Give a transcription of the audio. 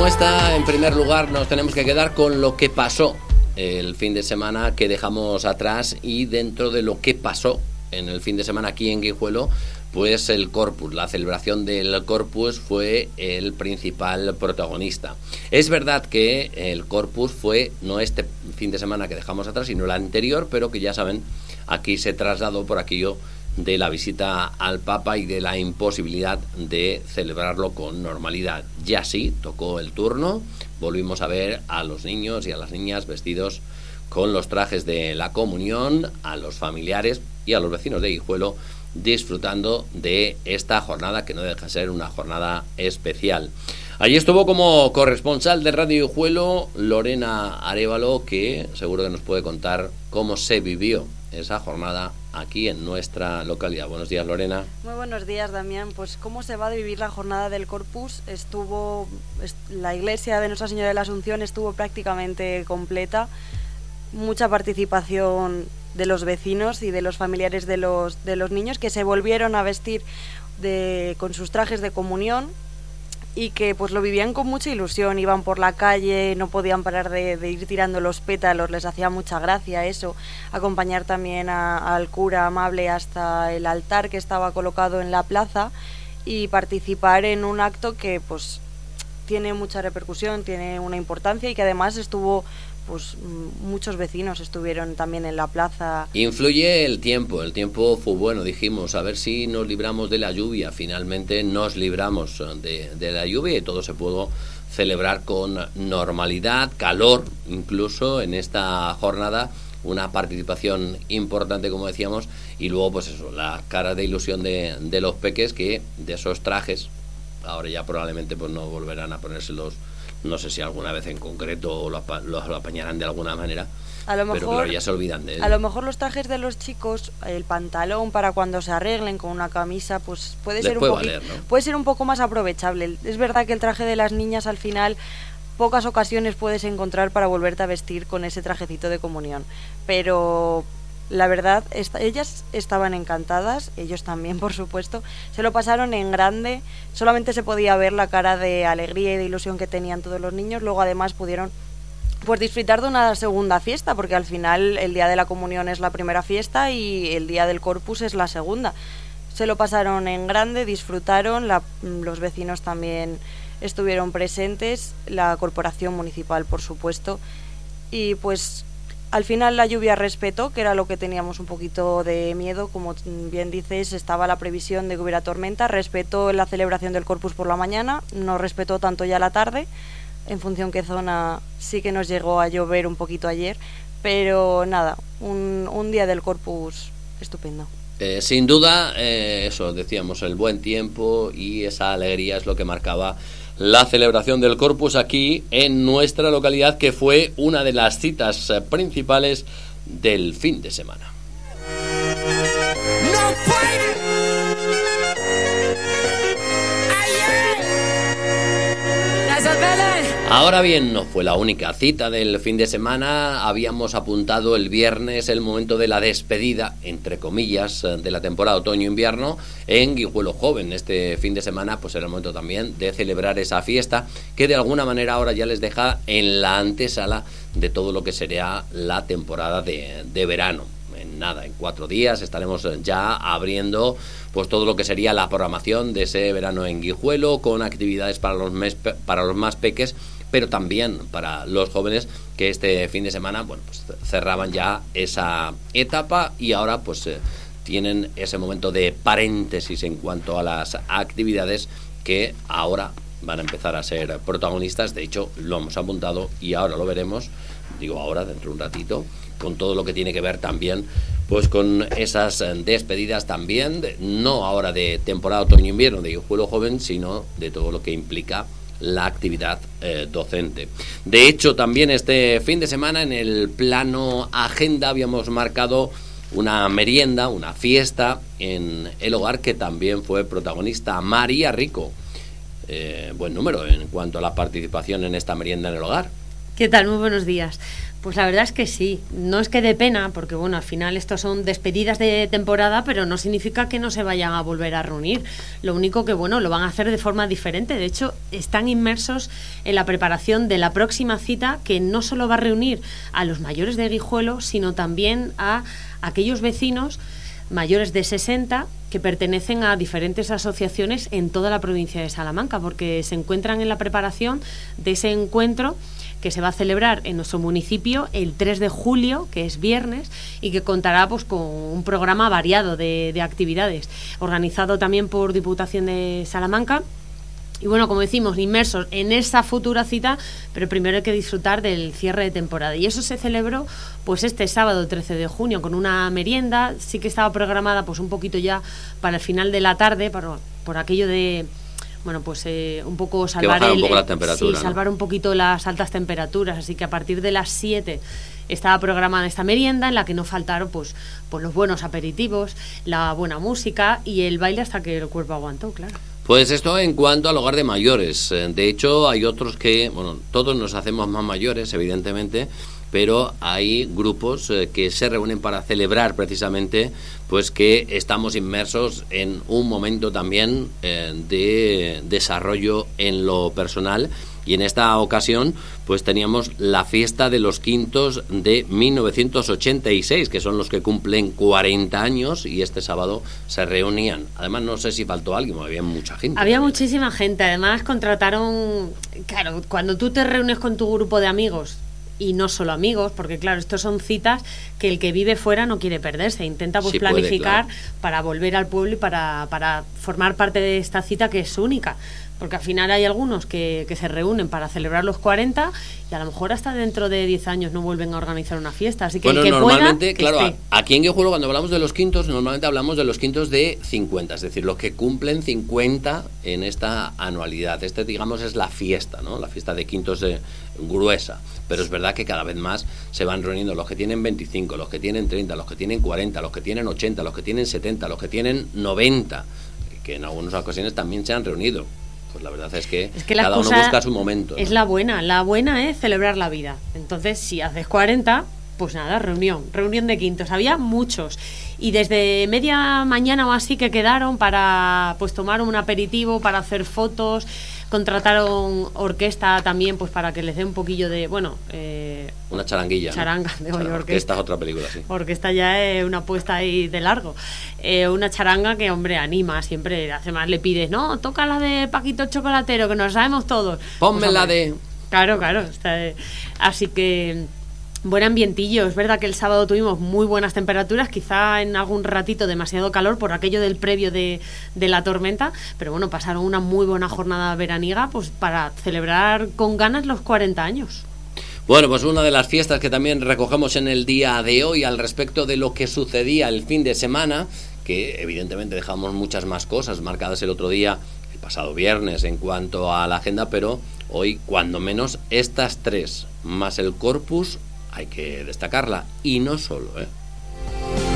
como esta, en primer lugar, nos tenemos que quedar con lo que pasó el fin de semana que dejamos atrás, y dentro de lo que pasó en el fin de semana aquí en Guijuelo, pues el Corpus, la celebración del Corpus fue el principal protagonista. Es verdad que el Corpus fue no este fin de semana que dejamos atrás, sino el anterior, pero que ya saben, aquí se trasladó por aquello de la visita al Papa y de la imposibilidad de celebrarlo con normalidad. Ya sí, tocó el turno, volvimos a ver a los niños y a las niñas vestidos con los trajes de la comunión, a los familiares y a los vecinos de Guijuelo disfrutando de esta jornada que no deja de ser una jornada especial. Allí estuvo como corresponsal de Radio Guijuelo Lorena Arévalo, que seguro que nos puede contar cómo se vivió esa jornada aquí en nuestra localidad. Buenos días, Lorena. Muy buenos días, Damián. Pues cómo se va a vivir la jornada del Corpus. La iglesia de Nuestra Señora de la Asunción estuvo prácticamente completa. Mucha participación de los vecinos y de los familiares de los niños, que se volvieron a vestir con sus trajes de comunión y que pues lo vivían con mucha ilusión. Iban por la calle, no podían parar de ir tirando los pétalos, les hacía mucha gracia eso, acompañar también al cura amable hasta el altar que estaba colocado en la plaza y participar en un acto que pues tiene mucha repercusión, tiene una importancia, y que además pues muchos vecinos estuvieron también en la plaza. Influye el tiempo fue bueno, dijimos, a ver si nos libramos de la lluvia. Finalmente nos libramos de la lluvia y todo se pudo celebrar con normalidad, calor incluso en esta jornada, una participación importante, como decíamos, y luego pues eso, la cara de ilusión de los peques, que de esos trajes ahora ya probablemente pues no volverán a ponérselos. No sé si alguna vez en concreto los apañarán de alguna manera, a lo mejor, pero claro, ya se olvidan de él. A lo mejor los trajes de los chicos, el pantalón para cuando se arreglen con una camisa, pues puede ser un poco más aprovechable. Es verdad que el traje de las niñas al final pocas ocasiones puedes encontrar para volverte a vestir con ese trajecito de comunión, pero la verdad, ellas estaban encantadas, ellos también, por supuesto, se lo pasaron en grande, solamente se podía ver la cara de alegría y de ilusión que tenían todos los niños. Luego además pudieron pues disfrutar de una segunda fiesta, porque al final el día de la comunión es la primera fiesta y el día del Corpus es la segunda. Se lo pasaron en grande, disfrutaron, los vecinos también estuvieron presentes, la corporación municipal, por supuesto, y pues al final la lluvia respetó, que era lo que teníamos un poquito de miedo. Como bien dices, estaba la previsión de que hubiera tormenta. Respetó la celebración del Corpus por la mañana, no respetó tanto ya la tarde, en función qué zona sí que nos llegó a llover un poquito ayer, pero nada, un día del Corpus estupendo. Sin duda, eso decíamos, el buen tiempo y esa alegría es lo que marcaba la celebración del Corpus aquí en nuestra localidad, que fue una de las citas principales del fin de semana. Ahora bien, no fue la única cita del fin de semana. Habíamos apuntado el viernes el momento de la despedida, entre comillas, de la temporada otoño-invierno en Guijuelo Joven. Este fin de semana pues era el momento también de celebrar esa fiesta, que de alguna manera ahora ya les deja en la antesala de todo lo que sería la temporada de verano. En 4 días estaremos ya abriendo pues todo lo que sería la programación de ese verano en Guijuelo, con actividades para los más peques, pero también para los jóvenes, que este fin de semana pues cerraban ya esa etapa y ahora pues tienen ese momento de paréntesis en cuanto a las actividades que ahora van a empezar a ser protagonistas. De hecho, lo hemos apuntado y ahora lo veremos, digo ahora, dentro de un ratito, con todo lo que tiene que ver también pues con esas despedidas también, no ahora de temporada otoño-invierno de Guijuelo Joven, sino de todo lo que implica la actividad docente. De hecho, también este fin de semana en el plano agenda habíamos marcado una merienda, una fiesta en el hogar, que también fue protagonista María Rico. Buen número en cuanto a la participación en esta merienda en el hogar. ¿Qué tal? Muy buenos días. Pues la verdad es que sí, no es que dé pena, porque bueno, al final estos son despedidas de temporada, pero no significa que no se vayan a volver a reunir. Lo único que bueno, lo van a hacer de forma diferente. De hecho, están inmersos en la preparación de la próxima cita, que no solo va a reunir a los mayores de Guijuelo, sino también a aquellos vecinos mayores de 60 que pertenecen a diferentes asociaciones en toda la provincia de Salamanca, porque se encuentran en la preparación de ese encuentro que se va a celebrar en nuestro municipio el 3 de julio, que es viernes, y que contará pues con un programa variado de actividades, organizado también por Diputación de Salamanca. Y bueno, como decimos, inmersos en esa futura cita, pero primero hay que disfrutar del cierre de temporada. Y eso se celebró pues este sábado 13 de junio con una merienda. Sí que estaba programada pues un poquito ya para el final de la tarde, por aquello de... Bueno, pues un poco salvar un poco la temperatura, sí, salvar un poquito las altas temperaturas, así que a partir de las 7 estaba programada esta merienda en la que no faltaron pues los buenos aperitivos, la buena música y el baile hasta que el cuerpo aguantó, claro. Pues esto en cuanto al hogar de mayores. De hecho, hay otros que, bueno, todos nos hacemos más mayores, evidentemente, pero hay grupos que se reúnen para celebrar precisamente pues que estamos inmersos en un momento también de desarrollo en lo personal, y en esta ocasión pues teníamos la fiesta de los quintos de 1986, que son los que cumplen 40 años, y este sábado se reunían. Además, no sé si faltó alguien, había mucha gente. Había muchísima gente, además contrataron, claro, cuando tú te reúnes con tu grupo de amigos, y no solo amigos, porque claro, estos son citas que el que vive fuera no quiere perderse, intenta pues planificar para volver al pueblo y para formar parte de esta cita que es única, porque al final hay algunos que se reúnen para celebrar los 40 y a lo mejor hasta dentro de 10 años no vuelven a organizar una fiesta, así que bueno, el que normalmente, pueda, claro, aquí en Guijuelo cuando hablamos de los quintos, normalmente hablamos de los quintos de 50, es decir, los que cumplen 50 en esta anualidad. Digamos, es la fiesta, ¿no? La fiesta de quintos gruesa, pero es verdad que cada vez más se van reuniendo los que tienen 25, los que tienen 30, los que tienen 40, los que tienen 80, los que tienen 70, los que tienen 90, que en algunas ocasiones también se han reunido. Pues la verdad es que cada uno busca su momento, ¿no? Es la buena es celebrar la vida. Entonces, si haces 40, pues nada, reunión de quintos. Había muchos. Y desde media mañana o así que quedaron para pues tomar un aperitivo, para hacer fotos. Contrataron orquesta también pues para que les dé un poquillo de, bueno... una charanguilla. Charanga, ¿no? Orquesta es otra película, sí. Orquesta ya es una apuesta ahí de largo. Una charanga que, hombre, anima siempre. Además le pides, no, toca la de Paquito Chocolatero, que nos sabemos todos. Ponme pues, la de... Claro. Así que... Buen ambientillo, es verdad que el sábado tuvimos muy buenas temperaturas, quizá en algún ratito demasiado calor por aquello del previo de la tormenta, pero bueno, pasaron una muy buena jornada veraniega pues para celebrar con ganas los 40 años. Bueno, pues una de las fiestas que también recogemos en el día de hoy al respecto de lo que sucedía el fin de semana, que evidentemente dejamos muchas más cosas marcadas el otro día, el pasado viernes, en cuanto a la agenda, pero hoy cuando menos estas tres, más el Corpus, hay que destacarla, y no solo,